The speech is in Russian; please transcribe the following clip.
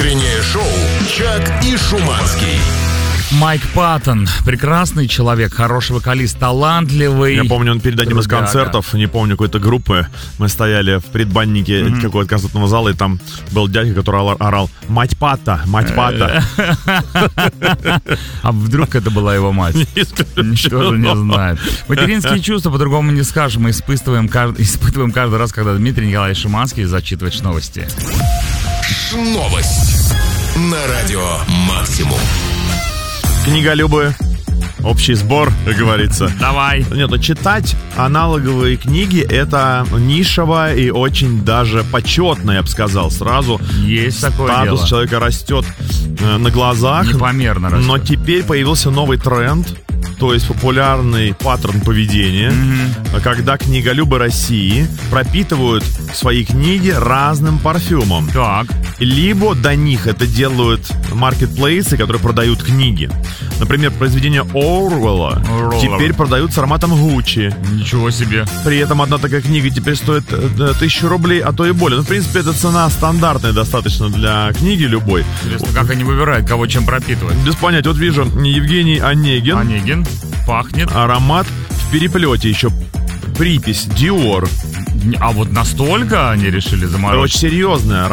Утреннее шоу «Чак и Шуманский». Майк Паттон, прекрасный человек, хороший вокалист, талантливый. Я помню, он перед одним из концертов, не помню, какой-то группы, мы стояли в предбаннике какого-то концертного зала, и там был дядька, который орал: «Мать Патта, мать Патта». А вдруг это была его мать? Никто же не знает. Материнские чувства по-другому не скажем. Мы испытываем каждый раз, когда Дмитрий Николаевич Шуманский зачитывает новости. Новость на радио «Максимум». Книголюбы, общий сбор, как говорится. Давай. Нет, читать аналоговые книги — это нишево и очень даже почетно, я бы сказал. Сразу есть такое статус дело. человека растет на глазах. Непомерно растет. Но теперь появился новый тренд, то есть популярный паттерн поведения, когда книголюбы России пропитывают свои книги разным парфюмом. Так. Либо до них это делают маркетплейсы, которые продают книги. Например, произведения Оруэлла теперь продают с ароматом Гуччи. Ничего себе. При этом одна такая книга теперь стоит 1000 рублей, а то и более. Ну, в принципе, эта цена стандартная достаточно для книги любой. Интересно, как они выбирают, кого чем пропитывать? Без понятия. Вот вижу, Евгений Онегин. Пахнет. Аромат в переплете еще. Припись Dior. А вот настолько они решили заморочить? Очень серьезная.